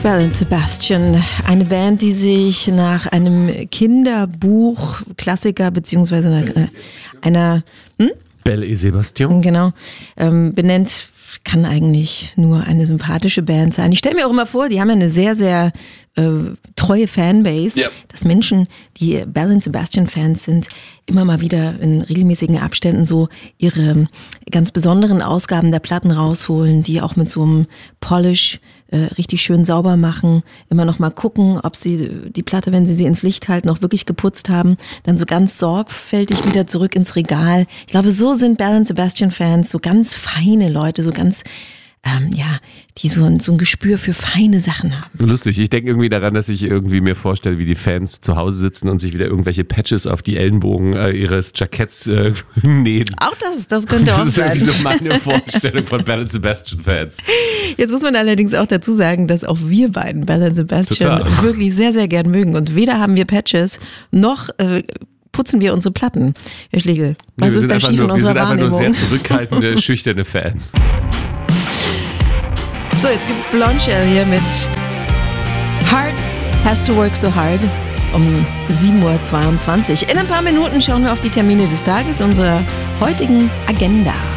Belle and Sebastian, eine Band, die sich nach einem Kinderbuch-Klassiker beziehungsweise einer Belle et Sebastian. Genau, benennt, kann eigentlich nur eine sympathische Band sein. Ich stelle mir auch immer vor, die haben ja eine sehr, sehr treue Fanbase, ja, dass Menschen, die Belle and Sebastian Fans sind, immer mal wieder in regelmäßigen Abständen so ihre ganz besonderen Ausgaben der Platten rausholen, die auch mit so einem Polish richtig schön sauber machen, immer noch mal gucken, ob sie die Platte, wenn sie ins Licht halten, auch wirklich geputzt haben, dann so ganz sorgfältig wieder zurück ins Regal. Ich glaube, so sind Belle and Sebastian Fans, so ganz feine Leute, so ganz die so ein Gespür für feine Sachen haben. Lustig, ich denke irgendwie daran, dass ich irgendwie mir vorstelle, wie die Fans zu Hause sitzen und sich wieder irgendwelche Patches auf die Ellenbogen ihres Jacketts nähen. Auch das könnte auch sein. Das ist irgendwie so meine Vorstellung von Belle and Sebastian Fans. Jetzt muss man allerdings auch dazu sagen, dass auch wir beiden Belle and Sebastian wirklich sehr, sehr gern mögen. Und weder haben wir Patches, noch putzen wir unsere Platten. Herr Schlegel, was ist da schief in unserer Wahrnehmung? Wir sind einfach nur sehr zurückhaltende, schüchterne Fans. So, jetzt gibt's Blondshell hier mit Hard Has to Work So Hard um 7:22 Uhr. In ein paar Minuten schauen wir auf die Termine des Tages unserer heutigen Agenda.